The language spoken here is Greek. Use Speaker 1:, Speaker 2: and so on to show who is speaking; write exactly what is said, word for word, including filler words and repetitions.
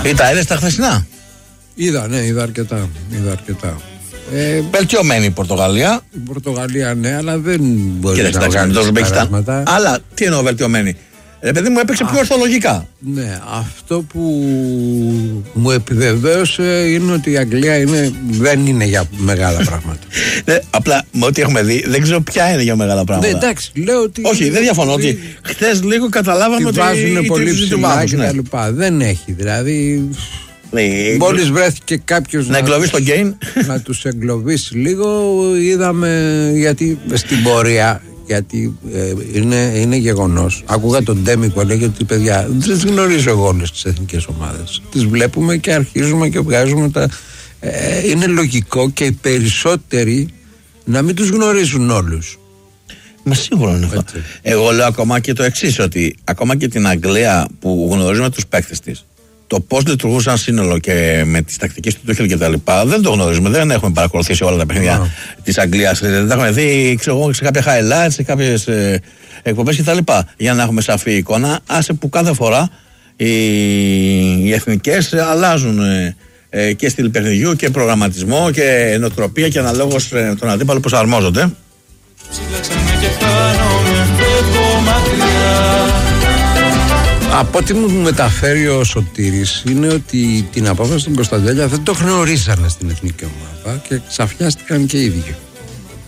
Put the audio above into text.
Speaker 1: Ή τα είδες τα χθεσινά?
Speaker 2: Είδα, ναι, είδα αρκετά. Είδα αρκετά.
Speaker 1: Ε, Βελτιωμένη η Πορτογαλία.
Speaker 2: Η Πορτογαλία, ναι, αλλά δεν μπορεί
Speaker 1: Κοίταξε,
Speaker 2: να κάνει
Speaker 1: τόσο
Speaker 2: περάσματα.
Speaker 1: Αλλά τι εννοώ βελτιωμένη? Ρε παιδί μου, έπαιξε πιο ορθολογικά.
Speaker 2: Ναι, αυτό που μου επιβεβαίωσε είναι ότι η Αγγλία είναι, δεν είναι για μεγάλα πράγματα.
Speaker 1: Ναι, απλά με ό,τι έχουμε δει, δεν ξέρω ποια είναι για μεγάλα πράγματα.
Speaker 2: Ναι, εντάξει, λέω ότι.
Speaker 1: Όχι, δεν διαφωνώ. Ότι χθες λίγο καταλάβαμε ότι
Speaker 2: βάζουν πολύ ψηλά και
Speaker 1: ναι.
Speaker 2: τα λοιπά. Δεν έχει, δηλαδή.
Speaker 1: Ναι,
Speaker 2: μόλις βρέθηκε κάποιος
Speaker 1: να,
Speaker 2: να
Speaker 1: εγκλωβίσει τον Γκέιν,
Speaker 2: να τους εγκλωβίσει λίγο, είδαμε, γιατί στην πορεία. Γιατί ε, είναι, είναι γεγονός. Άκουγα τον Ντέμι που έλεγε ότι παιδιά, δεν τις γνωρίζω εγώ όλες τις εθνικές ομάδες. Τις βλέπουμε και αρχίζουμε και βγάζουμε τα. Ε, είναι λογικό και οι περισσότεροι να μην τους γνωρίζουν όλους.
Speaker 1: Μα σίγουρα είναι αυτό. Εγώ λέω ακόμα και το εξής, ότι ακόμα και την Αγγλία που γνωρίζουμε τους παίκτες της, το πώς λειτουργούν σαν σύνολο και με τις τακτικές του Τούχελ και τα λοιπά, δεν το γνωρίζουμε. Δεν έχουμε παρακολουθήσει όλα τα παιχνίδια yeah. της Αγγλίας. Δεν τα έχουμε δει, ξέρω εγώ, σε κάποια highlights, σε κάποιες ε, εκπομπές και τα λοιπά. Για να έχουμε σαφή εικόνα. Άσε που κάθε φορά οι, οι εθνικές αλλάζουν ε, ε, και στυλ παιχνιδιού και προγραμματισμό και νοοτροπία και αναλόγως ε, τον αντίπαλο πώς αρμόζονται.
Speaker 2: Από ό,τι μου μεταφέρει ο Σωτήρης είναι ότι την απόφαση στην Κωνσταντέλια δεν το γνωρίζανε στην εθνική ομάδα και ξαφνιάστηκαν και οι ίδιοι.